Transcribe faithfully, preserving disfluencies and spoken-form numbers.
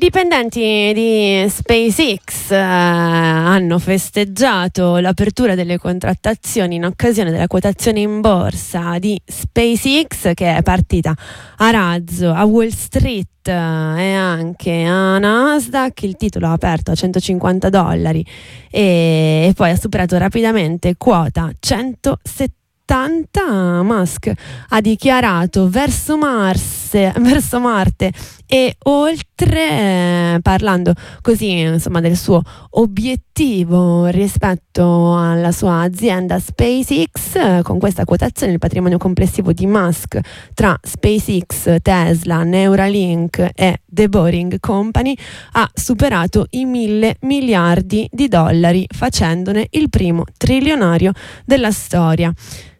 dipendenti di SpaceX eh, hanno festeggiato l'apertura delle contrattazioni in occasione della quotazione in borsa di SpaceX, che è partita a razzo a Wall Street eh, e anche a Nasdaq. Il titolo ha aperto a centocinquanta dollari e, e poi ha superato rapidamente quota centosettanta. Musk ha dichiarato verso Mars, verso Marte e oltre, eh, parlando così insomma del suo obiettivo rispetto alla sua azienda SpaceX. Eh, con questa quotazione il patrimonio complessivo di Musk tra SpaceX, Tesla, Neuralink e The Boring Company ha superato i mille miliardi di dollari, facendone il primo trilionario della storia.